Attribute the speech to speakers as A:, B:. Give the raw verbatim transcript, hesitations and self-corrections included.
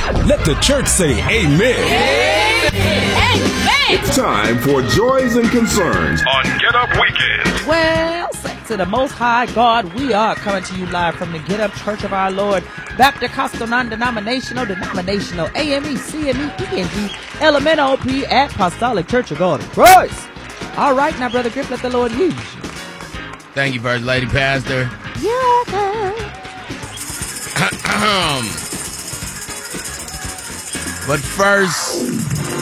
A: Let the church say amen.
B: Amen.
C: It's time for Joys and Concerns
D: on Get Up Weekend.
B: Well, saints of the Most High God, we are coming to you live from the Get Up Church of Our Lord, Baptist Costal Non-Denominational, Denominational, A M E, C M E, P N G, L M N O P, Apostolic Church of God in Christ. All right, now, Brother Grip, let the Lord use you.
E: Thank you, First Lady Pastor.
B: You're welcome.
E: But first,